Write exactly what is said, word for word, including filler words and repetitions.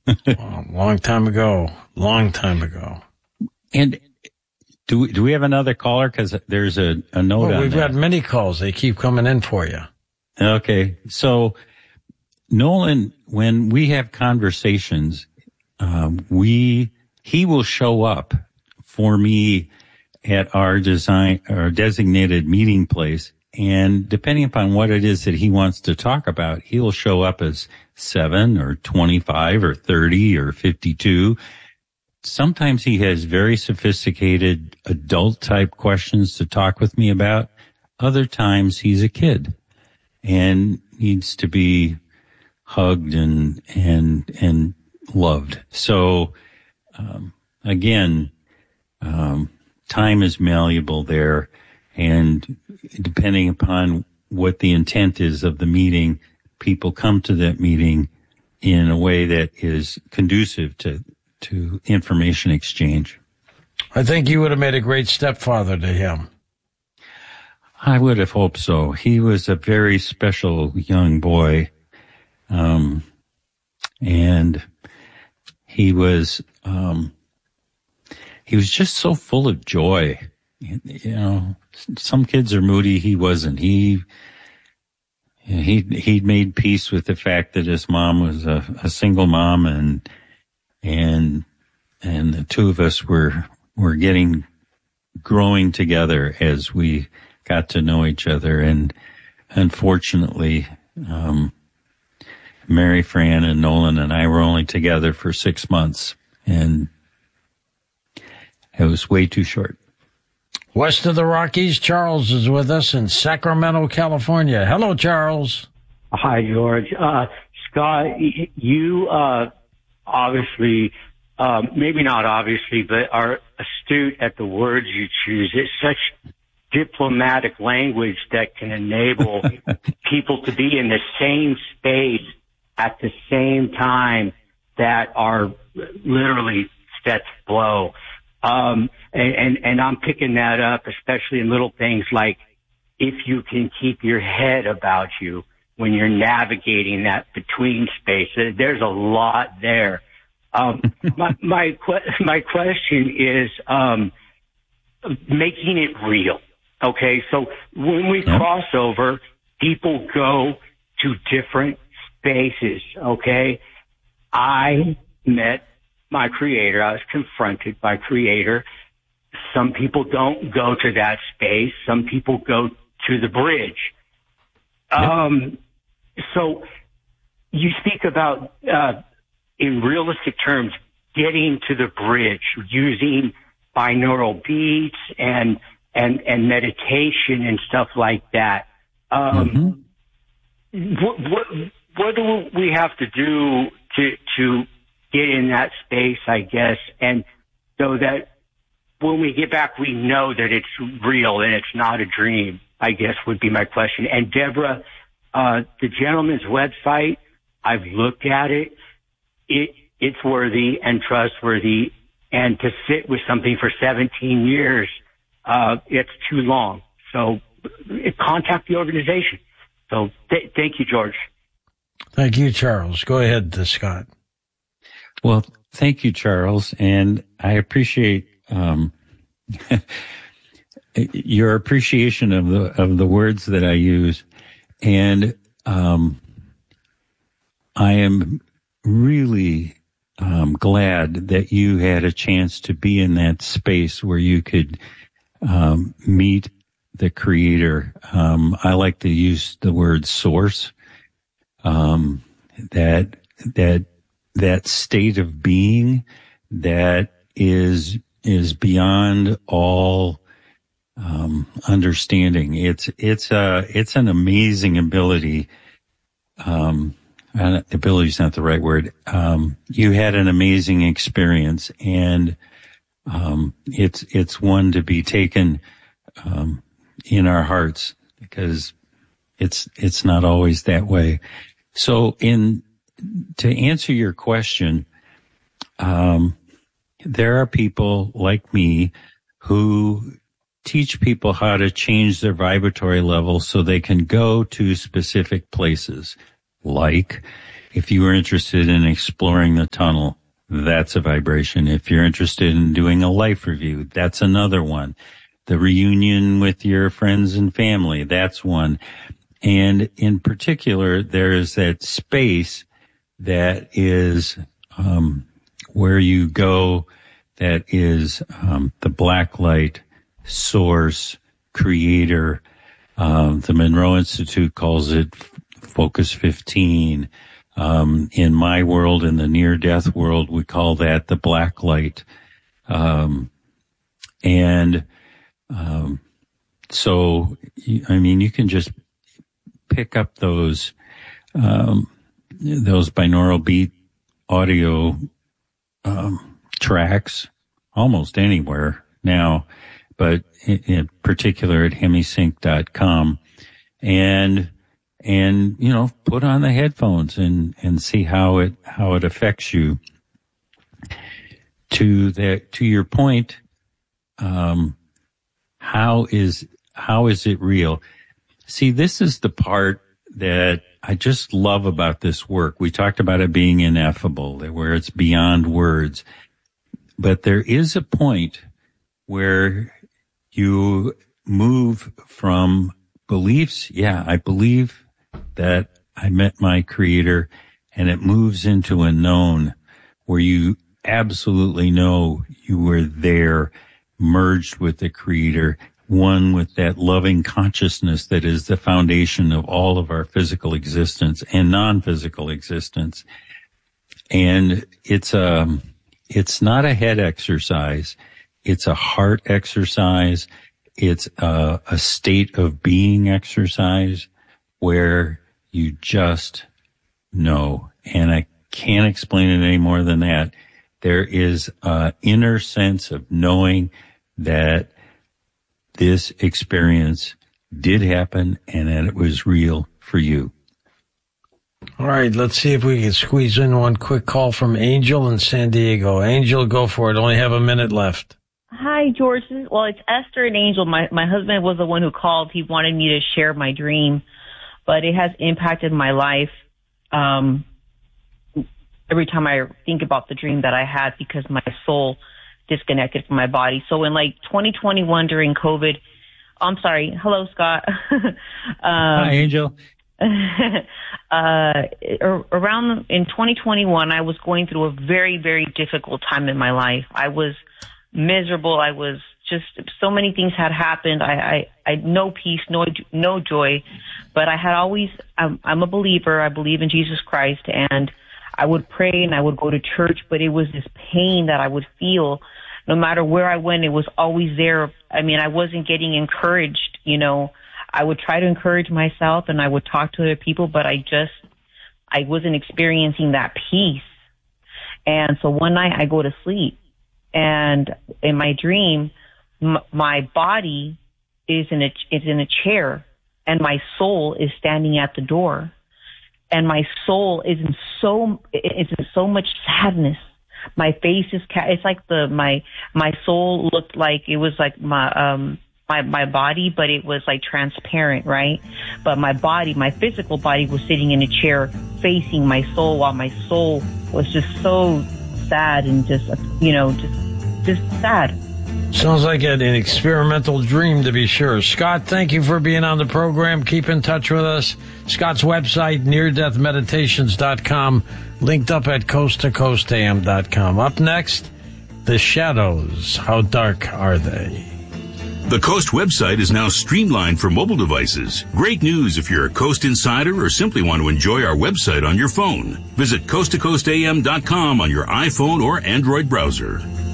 Oh, long time ago. Long time ago. And do we, do we have another caller? Because there's a, a note well, on we've that. got many calls. They keep coming in for you. Okay. So, Nolan, when we have conversations, um, we he will show up for me at our design our designated meeting place, and depending upon what it is that he wants to talk about, he'll show up as seven or twenty-five or thirty or fifty-two. Sometimes he has very sophisticated adult type questions to talk with me about. Other times he's a kid and needs to be hugged and and and loved. So um again, um time is malleable there, and depending upon what the intent is of the meeting, people come to that meeting in a way that is conducive to to information exchange. I think you would have made a great stepfather to him. I would have hoped so. He was a very special young boy. Um, and he was, um, he was just so full of joy. You know, some kids are moody. He wasn't. He, he, he'd made peace with the fact that his mom was a, a single mom, and, and, and the two of us were, were getting, growing together as we got to know each other. And unfortunately, um, Mary Fran and Nolan and I were only together for six months, and it was way too short. West of the Rockies, Charles is with us in Sacramento, California. Hello, Charles. Hi, George. Uh, Scott, you, uh, obviously, um, maybe not obviously, but are astute at the words you choose. It's such diplomatic language that can enable people to be in the same space at the same time that are literally sets below. Um, and, and, and I'm picking that up, especially in little things like if you can keep your head about you when you're navigating that between space. There's a lot there. Um, my, my, my question is, um, making it real. Okay. So when we cross over, people go to different spaces. Okay. I met my creator. I was confronted by creator. Some people don't go to that space. Some people go to the bridge. Yep. Um, so you speak about, uh, in realistic terms, getting to the bridge using binaural beats and, and, and meditation and stuff like that. Um, mm-hmm. what, what, what do we have to do to, to get in that space, I guess, and so that when we get back, we know that it's real and it's not a dream, I guess would be my question. And Deborah, uh, the gentleman's website, I've looked at it. It, it's worthy and trustworthy, and to sit with something for seventeen years, uh, it's too long. So contact the organization. So th- thank you, George. Thank you, Charles. Go ahead, Scott. Well, thank you, Charles. And I appreciate, um, your appreciation of the, of the words that I use. And, um, I am really, um, glad that you had a chance to be in that space where you could, um, meet the creator. Um, I like to use the word source. Um, that, that, that state of being that is, is beyond all, um, understanding. It's, it's a, it's an amazing ability. Um, ability is not the right word. Um, you had an amazing experience, and, um, it's, it's one to be taken, um, in our hearts, because it's, it's not always that way. So in, to answer your question, um, there are people like me who teach people how to change their vibratory level so they can go to specific places, like If you are interested in exploring the tunnel, that's a vibration. If you're interested in doing a life review, that's another one. The reunion with your friends and family, that's one. And in particular, there is that space that is um, where you go, that is um, the black light source, creator. Um, the Monroe Institute calls it Focus fifteen. Um, in my world, in the near-death world, we call that the black light. Um, and um, so, I mean, you can just pick up those um, those binaural beat audio um, tracks almost anywhere now, but in, in particular at hemisync dot com, and and you know, put on the headphones and and see how it how it affects you. To that, to your point, um, how is how is it real? See, this is the part that I just love about this work. We talked about it being ineffable, where it's beyond words. But there is a point where you move from beliefs, yeah, I believe that I met my creator, and it moves into a known where you absolutely know you were there, merged with the creator, one with that loving consciousness that is the foundation of all of our physical existence and non-physical existence. And it's a, it's not a head exercise. It's a heart exercise. It's a, a state of being exercise where you just know. And I can't explain it any more than that. There is an inner sense of knowing that this experience did happen and that it was real for you. All right, let's see if we can squeeze in one quick call from Angel in San Diego. Angel, go for it. Only have a minute left. Hi, George. Well, it's Esther and Angel. My my husband was the one who called. He wanted me to share my dream, but it has impacted my life um, every time I think about the dream that I had, because my soul disconnected from my body. So in like twenty twenty-one during COVID, I'm sorry. Hello, Scott. um, Hi, Angel. uh, around in twenty twenty-one, I was going through a very, very difficult time in my life. I was miserable. I was just, so many things had happened. I, I, I had no peace, no, no joy, but I had always, I'm, I'm a believer. I believe in Jesus Christ, and I would pray and I would go to church, but it was this pain that I would feel no matter where I went. It was always there. I mean, I wasn't getting encouraged, you know. I would try to encourage myself and I would talk to other people, but I just, I wasn't experiencing that peace. And so one night I go to sleep, and in my dream, m- my body is in a, is in a chair, and my soul is standing at the door. And my soul is in so, is in so much sadness. My face is, ca- it's like the, my, my soul looked like, it was like my, um, my, my body, but it was like transparent, right? But my body, my physical body was sitting in a chair facing my soul, while my soul was just so sad and just, you know, just, just sad. Sounds like an, an experimental dream, to be sure. Scott, thank you for being on the program. Keep in touch with us. Scott's website, near death meditations dot com, linked up at coast to coast a m dot com. Up next, The Shadows. How dark are they? The Coast website is now streamlined for mobile devices. Great news if you're a Coast insider or simply want to enjoy our website on your phone. Visit coast to coast a m dot com on your iPhone or Android browser.